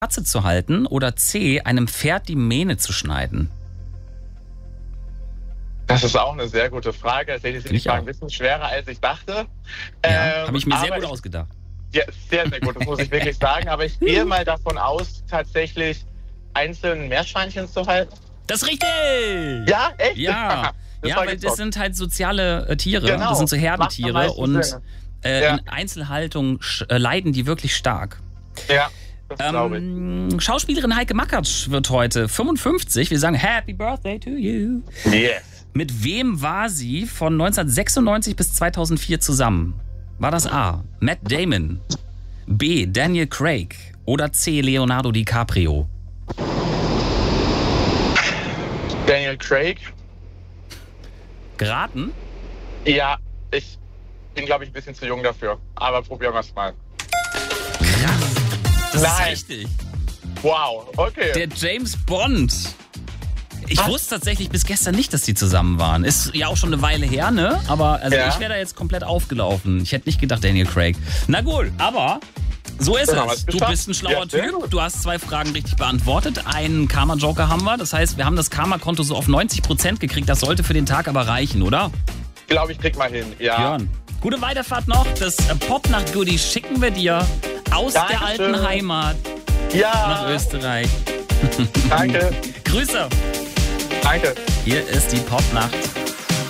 Katze zu halten oder C, einem Pferd die Mähne zu schneiden? Das ist auch eine sehr gute Frage. Tatsächlich sind die Fragen ein bisschen schwerer, als ich dachte. Ja, habe ich mir sehr gut ausgedacht. Ja, sehr, sehr gut, das muss ich wirklich sagen. Aber ich gehe mal davon aus, tatsächlich einzelne Meerschweinchen zu halten. Das ist richtig! Ja, echt? Ja, ja, weil das sind halt soziale Tiere. Genau. Das sind so Herdentiere und Ja. in Einzelhaltung leiden die wirklich stark. Ja, das glaube ich. Schauspielerin Heike Makatsch wird heute 55. Wir sagen Happy Birthday to you. Yes. Mit wem war sie von 1996 bis 2004 zusammen? War das A, Matt Damon, B, Daniel Craig oder C, Leonardo DiCaprio? Daniel Craig. Geraten? Ja, ich bin, glaube ich, ein bisschen zu jung dafür. Aber probieren wir es mal. Krass. Das ist Nein. richtig. Wow, okay. Der James Bond. Ich wusste tatsächlich bis gestern nicht, dass die zusammen waren. Ist ja auch schon eine Weile her, ne? Aber also ich wäre da jetzt komplett aufgelaufen. Ich hätte nicht gedacht, Daniel Craig. Na gut, aber so ist es. Du bist ein schlauer Typ. Du hast 2 Fragen richtig beantwortet. Einen Karma-Joker haben wir. Das heißt, wir haben das Karma-Konto so auf 90% gekriegt. Das sollte für den Tag aber reichen, oder? Ich glaube, ich krieg mal hin, ja. Björn, gute Weiterfahrt noch. Das Pop-Nacht-Goodie schicken wir dir aus der alten Heimat nach Österreich. Danke. Grüße. Danke. Hier ist die Pop-Nacht.